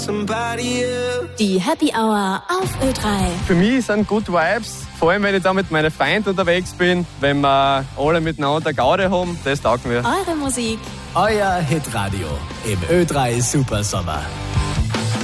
Die Happy Hour auf Ö3. Für mich sind Good Vibes, vor allem wenn ich da mit meinen Freunden unterwegs bin, wenn wir alle miteinander Gaude haben, das taugt mir. Eure Musik. Euer Hitradio im Ö3 Supersommer.